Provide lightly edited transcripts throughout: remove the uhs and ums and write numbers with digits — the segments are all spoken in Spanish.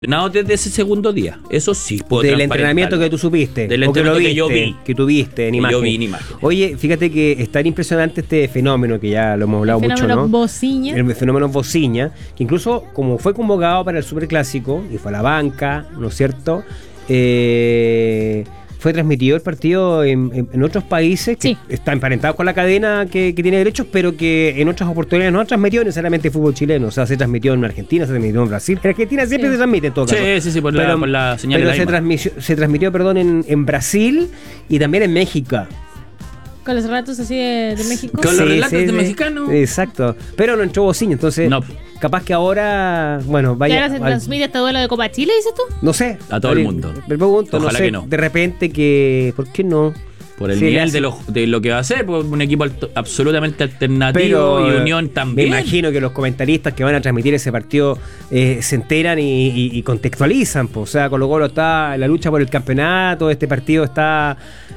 Desde ese segundo día, eso sí puedo del entrenamiento que tú supiste, del o que lo viste, que yo vi, que tú viste en imagen. Yo vi en imagen. Oye, fíjate que es tan impresionante este fenómeno que ya lo hemos hablado mucho, ¿no? Bociña. El fenómeno Bociña, que incluso como fue convocado para el Superclásico y fue a la banca, ¿no es cierto? Fue transmitido el partido en otros países que están emparentados con la cadena que tiene derechos, pero que en otras oportunidades no han transmitido necesariamente fútbol chileno. O sea, se transmitió en Argentina, se transmitió en Brasil. En Argentina siempre se transmite en todo caso. Sí, por la señal pero de la se transmitió, en Brasil y también en México. Con los relatos así de México. Con los relatos de mexicanos. Exacto. Pero no entró Bociña, entonces capaz que ahora, bueno, vaya. ¿Y ahora se transmite este duelo de Copa Chile, dices tú? No sé. A todo el mundo. Me pregunto, ojalá no sé, que no. De repente que, ¿por qué no? Por el nivel de lo que va a ser, por un equipo absolutamente alternativo. Pero, y Unión también. Me imagino que los comentaristas que van a transmitir ese partido se enteran y contextualizan. O sea, Colo-Colo está en la lucha por el campeonato, este partido está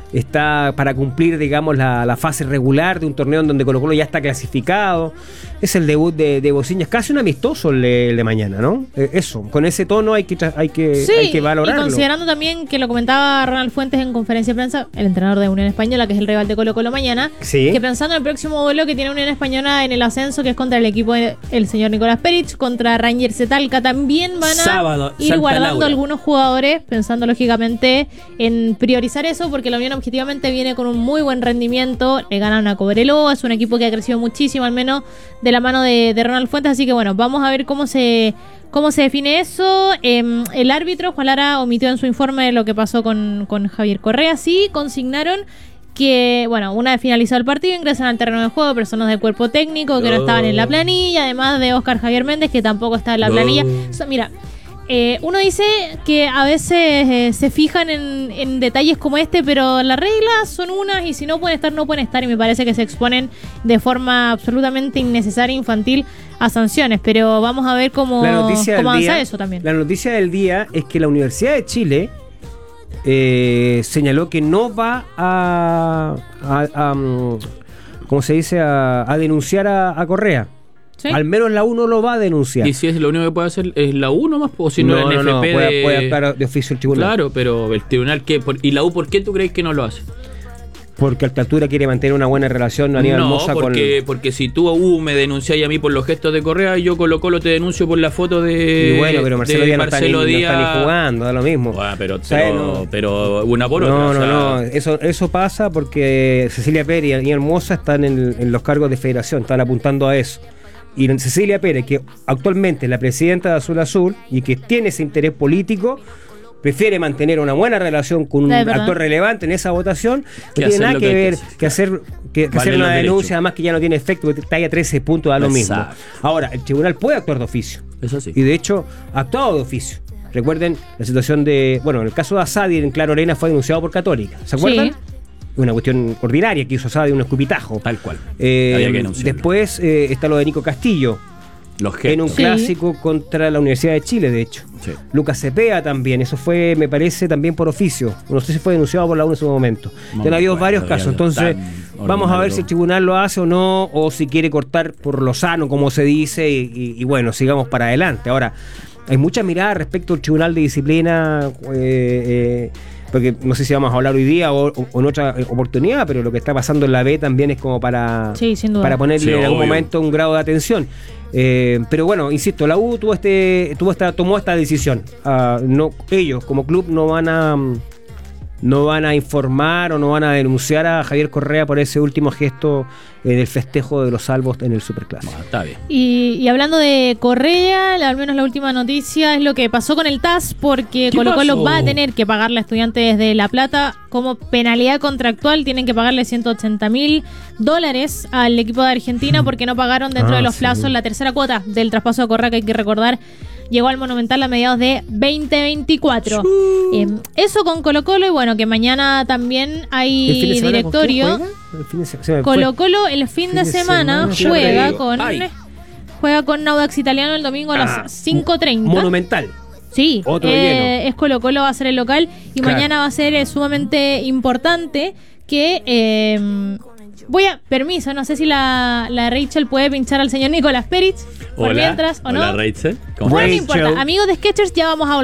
para cumplir, digamos, la fase regular de un torneo en donde Colo-Colo ya está clasificado. Es el debut de Bociña, es casi un amistoso el de mañana, ¿no? Eso, con ese tono hay que valorarlo. Y considerando también que lo comentaba Ronald Fuentes en conferencia de prensa, el entrenador de Unión Española, que es el rival de Colo-Colo mañana, que pensando en el próximo duelo que tiene Unión Española en el ascenso, que es contra el equipo del señor Nicolás Perich, contra Rangers de Talca, también van a ir Santa guardando Laura. algunos jugadores, pensando lógicamente en priorizar eso, porque la Unión objetivamente viene con un muy buen rendimiento, le ganan a Cobreloa, es un equipo que ha crecido muchísimo, al menos de la mano de Ronald Fuentes, así que bueno, vamos a ver cómo se define eso. El árbitro, Juan Lara, omitió en su informe lo que pasó con Javier Correa. Sí, consignaron que, bueno, una vez finalizado el partido, ingresan al terreno de juego personas del cuerpo técnico que no estaban en la planilla, además de Óscar Javier Méndez, que tampoco está en la planilla. O sea, mira, uno dice que a veces se fijan en detalles como este, pero las reglas son unas y si no pueden estar, no pueden estar, y me parece que se exponen de forma absolutamente innecesaria, infantil, a sanciones, pero vamos a ver cómo avanza eso también. La noticia del día es que la Universidad de Chile señaló que no va a ¿cómo se dice? A denunciar a Correa. ¿Sí? Al menos la U no lo va a denunciar. ¿Y si es lo único que puede hacer es la U nomás? ¿O si no, el NFP puede actuar de oficio el tribunal? Claro, pero el tribunal, ¿y la U por qué tú crees que no lo hace? Porque Altatura quiere mantener una buena relación porque si tú U me denuncias a mí por los gestos de Correa, yo Colo-Colo te denuncio por la foto de. Y bueno, pero Marcelo Díaz no está ni jugando, da lo mismo. Pero una por otra. No. Eso pasa porque Cecilia Pérez y Hermosa están en los cargos de federación, están apuntando a eso. Y Cecilia Pérez, que actualmente es la presidenta de Azul Azul y que tiene ese interés político, prefiere mantener una buena relación con un actor relevante en esa votación. No tiene nada que ver que hacer una denuncia, además que ya no tiene efecto, porque está ahí a 13 puntos, da lo mismo. Ahora, el tribunal puede actuar de oficio. Eso sí. Y de hecho, ha actuado de oficio. Recuerden la situación en el caso de Asadi, en Claro Arena fue denunciado por Católica. ¿Se acuerdan? Sí. Una cuestión ordinaria que hizo Asadi, un escupitajo. Tal cual. Había que denunciarlo. Después está lo de Nico Castillo. En un clásico contra la Universidad de Chile, de hecho. Sí. Lucas Cepeda también, eso fue, me parece, también por oficio. No sé si fue denunciado por la UNE en su momento. Ya ha habido varios casos, entonces vamos a ver si el tribunal lo hace o no, o si quiere cortar por lo sano, como se dice, y bueno, sigamos para adelante. Ahora, hay muchas miradas respecto al Tribunal de Disciplina, porque no sé si vamos a hablar hoy día o en otra oportunidad, pero lo que está pasando en la B también es como para ponerle en algún momento un grado de atención. Pero bueno, insisto, la U tomó esta decisión. Ellos como club no van a informar o no van a denunciar a Javier Correa por ese último gesto del festejo de los salvos en el Superclásico. Está bien. Y hablando de Correa, al menos la última noticia es lo que pasó con el TAS, porque Colo-Colo va a tener que pagarle a Estudiantes de La Plata como penalidad contractual. Tienen que pagarle $180,000 al equipo de Argentina porque no pagaron dentro de los plazos la tercera cuota del traspaso de Correa, que hay que recordar llegó al Monumental a mediados de 2024. Eso con Colo-Colo, y bueno, que mañana también hay directorio. Colo-Colo el fin de semana juega con Audax Italiano el domingo a las 5:30. Monumental. Sí, es Colo-Colo, va a ser el local, y mañana va a ser sumamente importante que permiso, no sé si la Rachel puede pinchar al señor Nicolás Peritz por mientras o no. Hola, Rachel. No me importa. Amigos de Sketchers, ya vamos a